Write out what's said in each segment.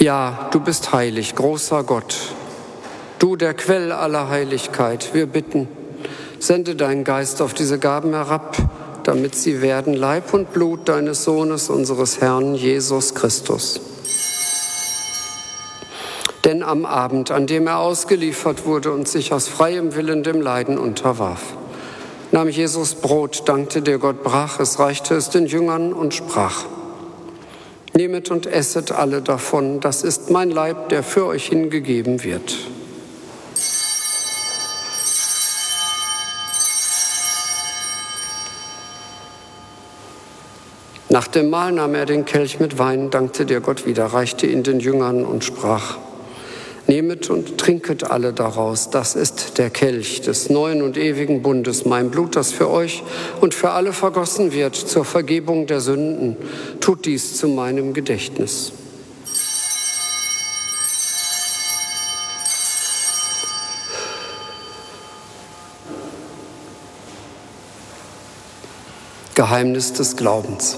Ja, du bist heilig, großer Gott, du der Quell aller Heiligkeit. Wir bitten, sende deinen Geist auf diese Gaben herab, damit sie werden Leib und Blut deines Sohnes, unseres Herrn Jesus Christus. Denn am Abend, an dem er ausgeliefert wurde und sich aus freiem Willen dem Leiden unterwarf, nahm Jesus Brot, dankte dir Gott, brach es, reichte es den Jüngern und sprach: Nehmet und esset alle davon, das ist mein Leib, der für euch hingegeben wird. Nach dem Mahl nahm er den Kelch mit Wein, dankte dir Gott wieder, reichte ihn den Jüngern und sprach: Nehmet und trinket alle daraus, das ist der Kelch des neuen und ewigen Bundes, mein Blut, das für euch und für alle vergossen wird zur Vergebung der Sünden. Tut dies zu meinem Gedächtnis. Geheimnis des Glaubens.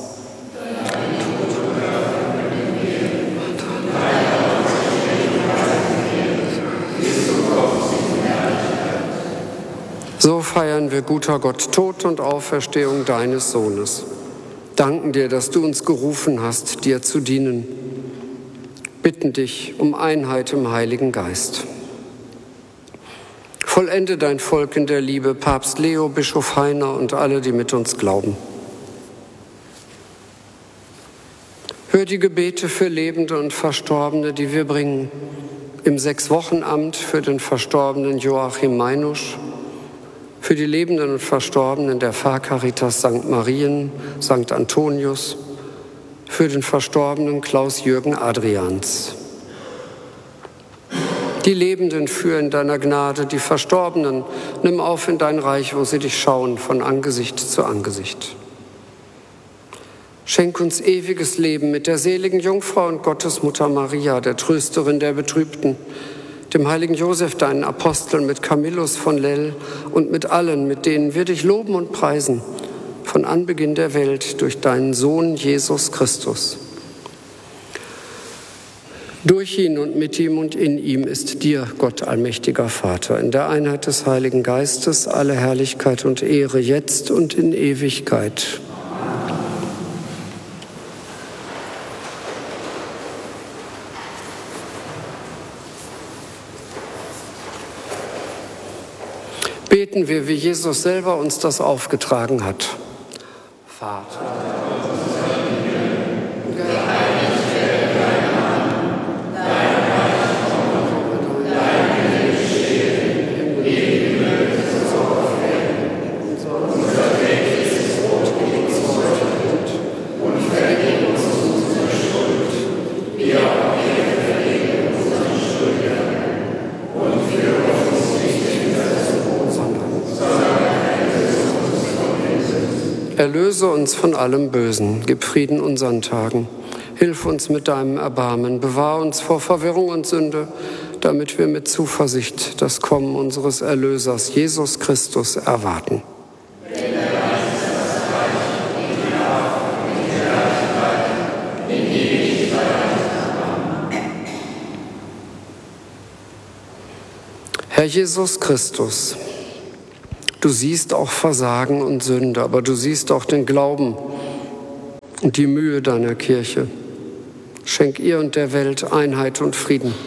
So feiern wir, guter Gott, Tod und Auferstehung deines Sohnes. Danken dir, dass du uns gerufen hast, dir zu dienen. Bitten dich um Einheit im Heiligen Geist. Vollende dein Volk in der Liebe, Papst Leo, Bischof Heiner und alle, die mit uns glauben. Hör die Gebete für Lebende und Verstorbene, die wir bringen. Im 6-Wochen-Amt für den verstorbenen Joachim Meinusch, für die Lebenden und Verstorbenen der Pfarrcaritas St. Marien, St. Antonius, für den verstorbenen Klaus-Jürgen Adrians. Die Lebenden führ in deiner Gnade, die Verstorbenen nimm auf in dein Reich, wo sie dich schauen, von Angesicht zu Angesicht. Schenk uns ewiges Leben mit der seligen Jungfrau und Gottesmutter Maria, der Trösterin der Betrübten, dem heiligen Josef, deinen Aposteln, mit Camillus von Lell und mit allen, mit denen wir dich loben und preisen, von Anbeginn der Welt durch deinen Sohn Jesus Christus. Durch ihn und mit ihm und in ihm ist dir, Gott allmächtiger Vater, in der Einheit des Heiligen Geistes alle Herrlichkeit und Ehre, jetzt und in Ewigkeit. Beten wir, wie Jesus selber uns das aufgetragen hat. Vater, erlöse uns von allem Bösen, gib Frieden unseren Tagen. Hilf uns mit deinem Erbarmen, bewahr uns vor Verwirrung und Sünde, damit wir mit Zuversicht das Kommen unseres Erlösers, Jesus Christus, erwarten. Herr Jesus Christus, du siehst auch Versagen und Sünde, aber du siehst auch den Glauben und die Mühe deiner Kirche. Schenk ihr und der Welt Einheit und Frieden.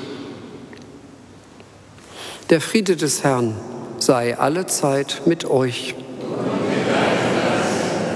Der Friede des Herrn sei allezeit mit euch.